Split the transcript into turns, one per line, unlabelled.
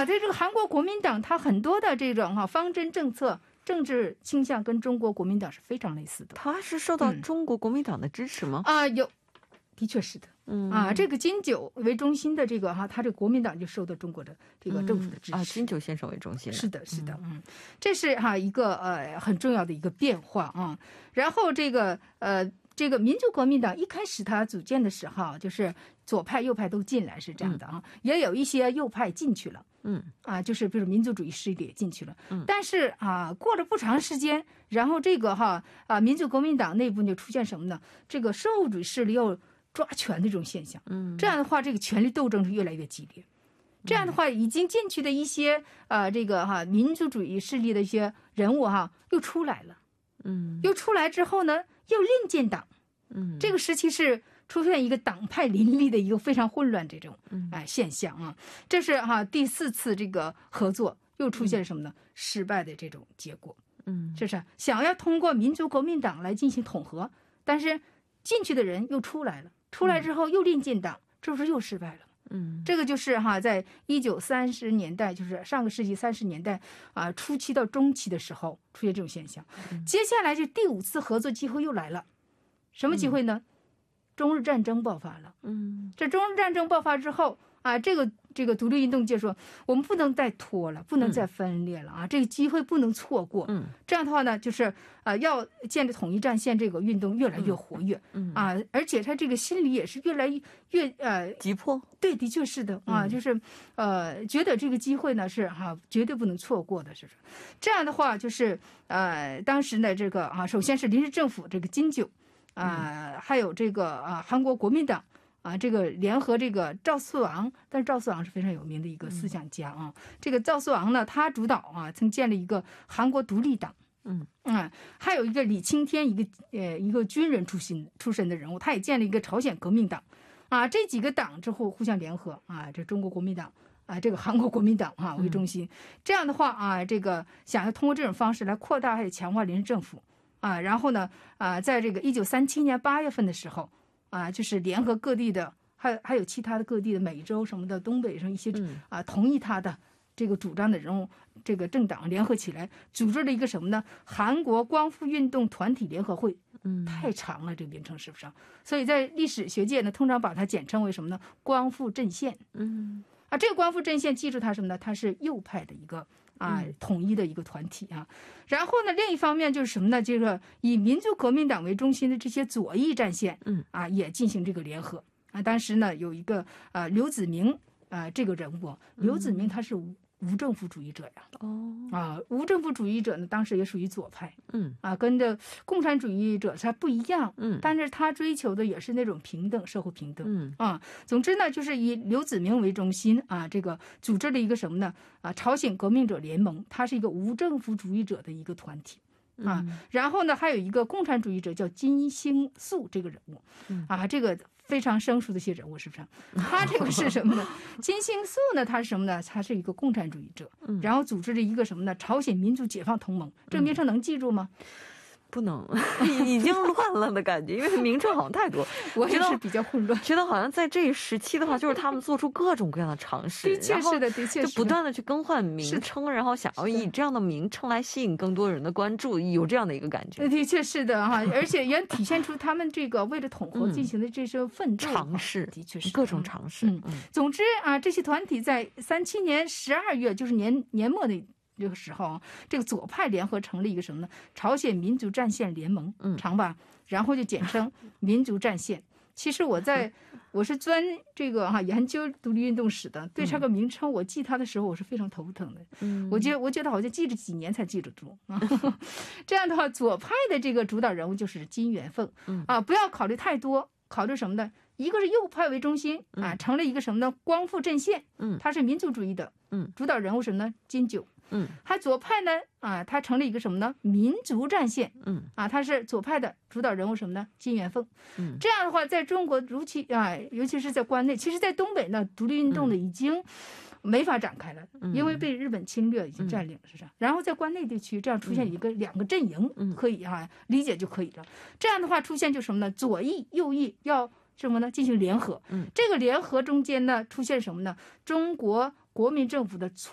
在这个韩国国民党，它很多的这种方针政策、政治倾向跟中国国民党是非常类似的。
他是受到中国国民党的支持吗？
有，的确是的。这个金九为中心的这个他这个国民党就受到中国的这个政府的支持。
金九先生为中心的。
是的，是的。这是一个很重要的一个变化啊。然后这个民主国民党一开始它组建的时候，就是左派右派都进来是这样的啊，也有一些右派进去了。就是比如民族主义势力也进去了。但是过了不长时间，然后这个民主国民党内部就出现什么呢？这个社会主义势力又抓权的这种现象。这样的话，这个权力斗争是越来越激烈。这样的话，已经进去的一些这个民族主义势力的一些人物又出来了。又出来之后呢，又另建党。这个时期是出现一个党派林立的一个非常混乱这种现象啊。这是第4次这个合作又出现什么呢？失败的这种结果。这是想要通过民族国民党来进行统合，但是进去的人又出来了，出来之后又另建党，这不是又失败了吗？这个就是在1930年代，就是上个世纪30年代初期到中期的时候出现这种现象。接下来就第5次合作机会又来了，什么机会呢？中日战争爆发了。这中日战争爆发之后这个独立运动界说，我们不能再拖了，不能再分裂了这个机会不能错过。这样的话呢，就是要建立统一战线，这个运动越来越活跃。而且他这个心理也是越来越
急迫。
对，的确是的就是觉得这个机会呢是绝对不能错过的，是这样的话，就是当时呢这个首先是临时政府这个金九还有这个韩国国民党这个联合这个赵四王，但是赵四王是非常有名的一个思想家这个赵四王呢，他主导曾建立一个韩国独立党。还有一个李青天，一个军人出身的人物，他也建立一个朝鲜革命党这几个党之后互相联合这中国国民党这个韩国国民党为中心。这样的话这个想要通过这种方式来扩大还有强化临时政府然后呢在这个1937年8月份的时候就是联合各地的还有其他的各地的美洲什么的东北上一些同意他的这个主张的人物，这个政党联合起来组织了一个什么呢？韩国光复运动团体联合会。太长了这个名称是不是？所以在历史学界呢，通常把它简称为什么呢？光复阵线。这个光复阵线记住它什么呢？它是右派的一个统一的一个团体然后呢，另一方面就是什么呢？这个以民族革命党为中心的这些左翼战线也进行这个联合当时呢有一个刘子明这个人物，刘子明他是无政府主义者呀。无政府主义者呢，当时也属于左派。跟着共产主义者他不一样。但是他追求的也是那种平等，社会平等。总之呢，就是以刘子明为中心这个组织了一个什么呢？朝鲜革命者联盟，它是一个无政府主义者的一个团体。然后呢，还有一个共产主义者叫金星素这个人物。这个非常生疏的一些人物，是不是？他这个是什么呢？金星素呢，他是什么呢？他是一个共产主义者，然后组织了一个什么呢？朝鲜民主解放同盟。这个名称能记住吗？
不能，已经乱了的感觉，因为名称好像太多，
我也是比较混乱。
觉得好像在这一时期的话，就是他们做出各种各样的尝试，
的确是的，的确是，
就不断的去更换名称，然后想要以这样的名称来吸引更多人的关注，有这样的一个感觉。
的确是的而且也体现出他们这个为了统合进行的这些奋斗
尝试，
的确是
各种尝试。
总之这些团体在37年12月，就是年末的这个时候这个左派联合成立一个什么呢？朝鲜民族战线联盟，长吧，然后就简称民族战线。其实我是专这个研究独立运动史的，对这个名称我记它的时候我是非常头疼的。我觉得好像记着几年才记得住这样的话，左派的这个主导人物就是金元凤不要考虑太多，考虑什么呢？一个是右派为中心成了一个什么呢？光复阵线，它是民族主义的，主导人物什么呢？金九。还左派呢他成立一个什么呢？民族战线，他是左派的主导人物什么呢？金元凤。这样的话，在中国尤其是在关内，其实在东北呢，独立运动呢已经没法展开了，因为被日本侵略已经占领了，是这样。然后在关内地区这样出现两个阵营，可以理解就可以了。这样的话出现就什么呢？左翼右翼要什么呢？进行联合。这个联合中间呢出现什么呢？中国国民政府的